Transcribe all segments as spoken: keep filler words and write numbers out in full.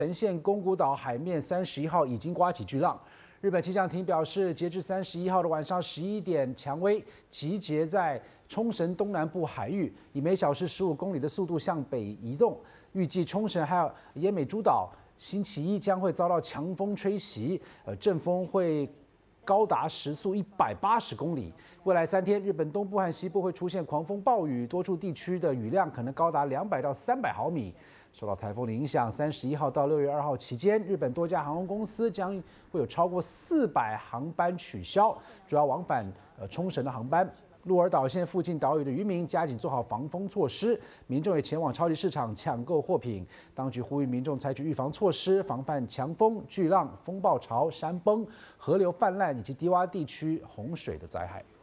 神县宫古岛海面三十一号已经刮起巨浪。日本气象厅表示，截至三十一号的晚上十一点，强威集结在冲绳东南部海域，以每小时十五公里的速度向北移动。预计冲绳还有奄美诸岛星期一将会遭到强风吹袭，呃，阵风会高达时速一百八十公里。未来三天，日本东部和西部会出现狂风暴雨，多处地区的雨量可能高达两百到三百毫米。受到台风的影响，三十一号到六月二号期间，日本多家航空公司将会有超过四百航班取消，主要往返呃冲绳的航班。鹿儿岛县附近岛屿的渔民加紧做好防风措施，民众也前往超级市场抢购货品。当局呼吁民众采取预防措施，防范强风、巨浪、风暴潮、山崩、河流泛滥以及低洼地区洪水的灾害。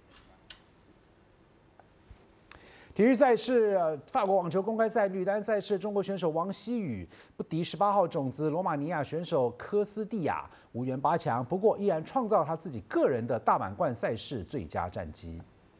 体育赛事，法国网球公开赛女单赛事，中国选手王希雨不敌十八号种子罗马尼亚选手科斯蒂亚，无缘八强。不过，依然创造她自己个人的大满贯赛事最佳战绩。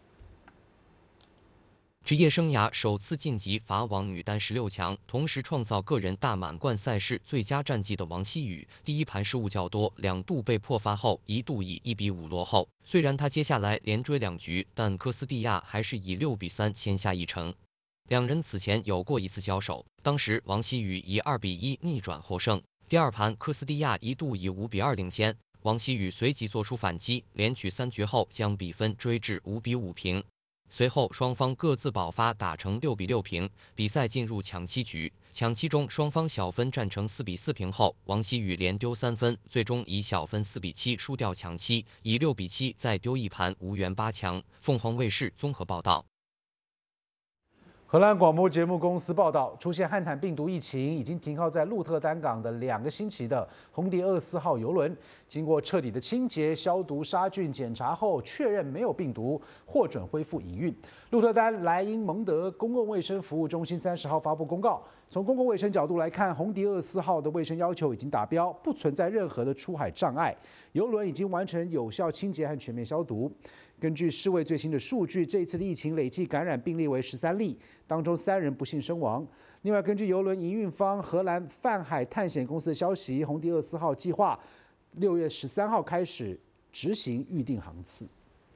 职业生涯首次晋级法网女单十六强，同时创造个人大满贯赛事最佳战绩的王希雨，第一盘失误较多，两度被破发后，一度以一比五落后。虽然她接下来连追两局，但科斯蒂亚还是以六比三先下一城。两人此前有过一次交手，当时王希雨以二比一逆转获胜。第二盘，科斯蒂亚一度以五比二领先，王希雨随即做出反击，连取三局后将比分追至五比五平。随后，双方各自爆发，打成六比六平，比赛进入抢七局。抢七中，双方小分战成四比四平后，王希雨连丢三分，最终以小分四比七输掉抢七，以六比七再丢一盘，无缘八强。凤凰卫视综合报道。 荷兰广播节目公司报道，出现汉坦病毒疫情，已经停靠在鹿特丹港的两个星期的红迪二十四号邮轮，经过彻底的清洁、消毒、杀菌检查后，确认没有病毒，获准恢复营运。鹿特丹莱茵蒙德公共卫生服务中心三十号发布公告，从公共卫生角度来看，红迪二十四号的卫生要求已经达标，不存在任何的出海障碍，邮轮已经完成有效清洁和全面消毒。根据世卫最新的数据，这一次的疫情累计感染病例为十三例，当中三人不幸身亡。另外，根据邮轮营运方荷兰泛海探险公司的消息，红迪二十四号计划六月十三号开始执行预定航次。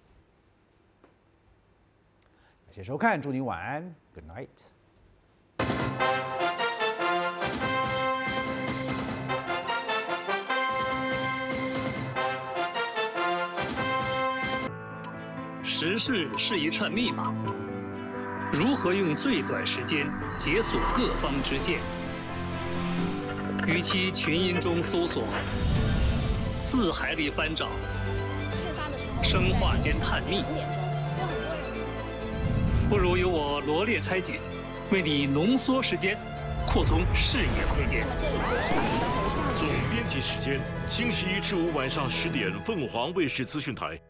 感谢收看，祝您晚安 ，Good night。 时事是一串密码，如何用最短时间解锁各方之见？与其群音中搜索，字海里翻找，生化间探秘，不如由我罗列拆解，为你浓缩时间，扩通视野空间。 总编辑时间：星期一至五晚上十点，凤凰卫视资讯台。